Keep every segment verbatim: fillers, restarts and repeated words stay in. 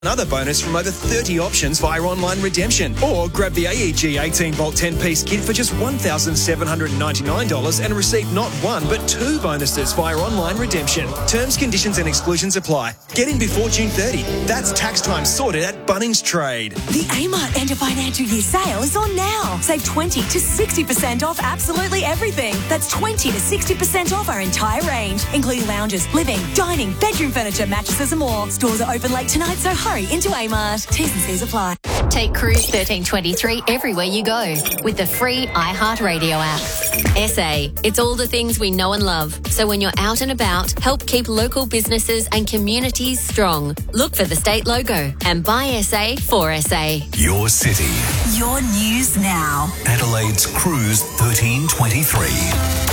Another bonus from over thirty options via online redemption. Or grab the A E G eighteen volt ten-piece kit for just one thousand seven hundred ninety-nine dollars and receive not one but two bonuses via online redemption. Terms, conditions and exclusions apply. Get in before June thirtieth. That's tax time sorted at Bunnings Trade. The Amart End of Financial Year sale is on now. Save twenty to sixty percent off absolutely everything. That's twenty to sixty percent off our entire range, including lounges, living, dining, bedroom furniture, mattresses and more. Stores are open late tonight, so hurry into Amart. T's and C's apply. Take Cruise thirteen twenty-three everywhere you go with the free iHeartRadio app. S A, it's all the things we know and love. So when you're out and about, help keep local businesses and communities strong. Look for the state logo and buy S A for S A. Your city. Your news now. Adelaide's Cruise thirteen twenty-three.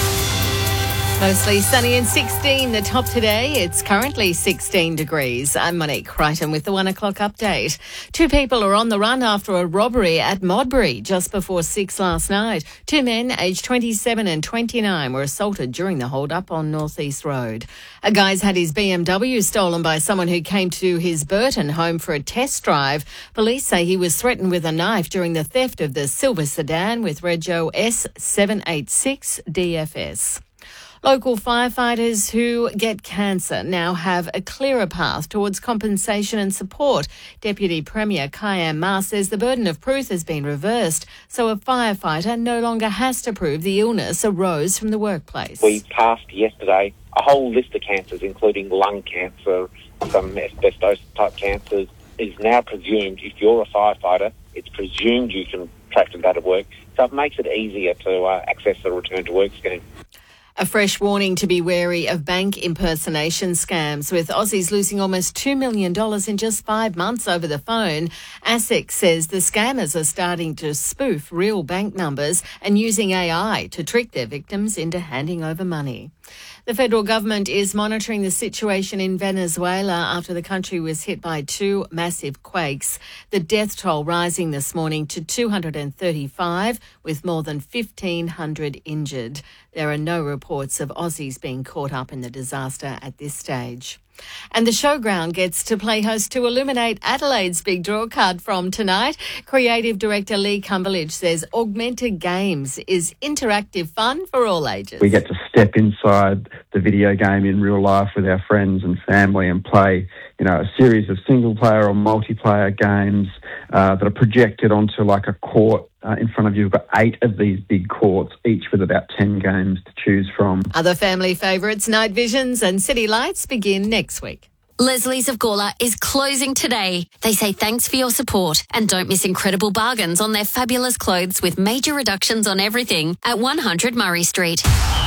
Mostly sunny and sixteen. The top today, it's currently sixteen degrees. I'm Monique Crichton with the one o'clock update. Two people are on the run after a robbery at Modbury just before six last night. Two men aged twenty-seven and twenty-nine were assaulted during the hold-up on North East Road. A guy's had his B M W stolen by someone who came to his Burton home for a test drive. Police say he was threatened with a knife during the theft of the silver sedan with Rego S seven eight six D F S. Local firefighters who get cancer now have a clearer path towards compensation and support. Deputy Premier Kyan Ma says the burden of proof has been reversed, so a firefighter no longer has to prove the illness arose from the workplace. We passed yesterday a whole list of cancers, including lung cancer, some asbestos-type cancers, is now presumed, if you're a firefighter, it's presumed you can contract out of work. So it makes it easier to uh, access the return to work scheme. A fresh warning to be wary of bank impersonation scams. With Aussies losing almost two million dollars in just five months over the phone, ASIC says the scammers are starting to spoof real bank numbers and using A I to trick their victims into handing over money. The federal government is monitoring the situation in Venezuela after the country was hit by two massive quakes. The death toll rising this morning to two hundred thirty-five, with more than fifteen hundred injured. There are no reports of Aussies being caught up in the disaster at this stage. And the Showground gets to play host to Illuminate Adelaide's big draw card from tonight. Creative director Lee Cumberledge says augmented games is interactive fun for all ages. We get to step inside the video game in real life with our friends and family and play, you know, a series of single-player or multiplayer games uh, that are projected onto like a court. Uh, in front of you, we've got eight of these big courts, each with about ten games to choose from. Other family favourites, Night Visions and City Lights, begin next week. Leslie's of Gawler is closing today. They say thanks for your support and don't miss incredible bargains on their fabulous clothes with major reductions on everything at one hundred Murray Street.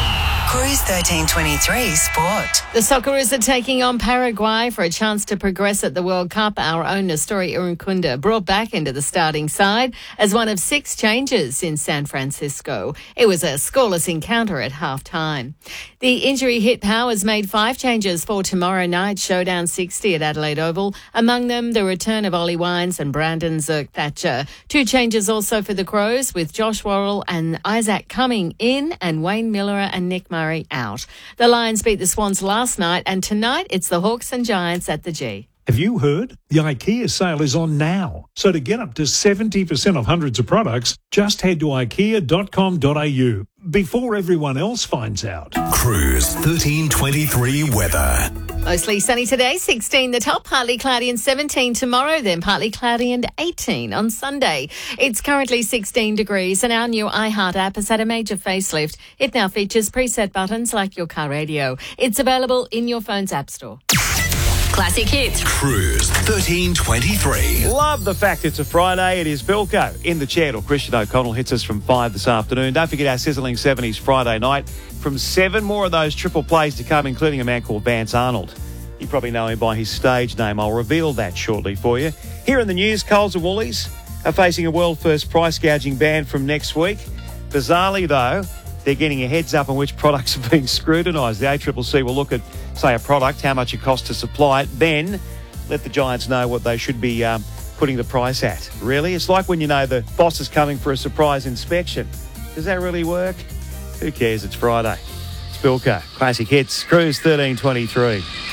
Cruise thirteen twenty-three Sport. The Socceroos are taking on Paraguay for a chance to progress at the World Cup. Our own Nestori Irukunda brought back into the starting side as one of six changes in San Francisco. It was a scoreless encounter at half-time. The injury-hit Powers made five changes for tomorrow night's Showdown sixty at Adelaide Oval. Among them, the return of Ollie Wines and Brandon Zerk-Thatcher. Two changes also for the Crows, with Josh Worrell and Isaac Cumming in and Wayne Miller and Nick Murray out. The Lions beat the Swans last night, and tonight it's the Hawks and Giants at the G. Have you heard? The IKEA sale is on now. So to get up to seventy percent off hundreds of products, just head to ikea dot com dot a u before everyone else finds out. Cruise thirteen twenty-three weather. Mostly sunny today, sixteen the top, partly cloudy and seventeen tomorrow, then partly cloudy and eighteen on Sunday. It's currently sixteen degrees and our new iHeart app has had a major facelift. It now features preset buttons like your car radio. It's available in your phone's app store. Classic hits. Cruise thirteen twenty-three. Love the fact it's a Friday. It is Bilko in the chair. Or Christian O'Connell hits us from five this afternoon. Don't forget our sizzling seventies Friday night. From seven more of those triple plays to come, including a man called Vance Arnold. You probably know him by his stage name. I'll reveal that shortly for you. Here in the news, Coles and Woolies are facing a world-first price gouging ban from next week. Bizarrely, though, they're getting a heads up on which products are being scrutinised. The A C C C will look at, say, a product, how much it costs to supply it, then let the Giants know what they should be um, putting the price at. Really? It's like when you know the boss is coming for a surprise inspection. Does that really work? Who cares? It's Friday. It's Bilko. Classic hits. Cruise thirteen twenty-three.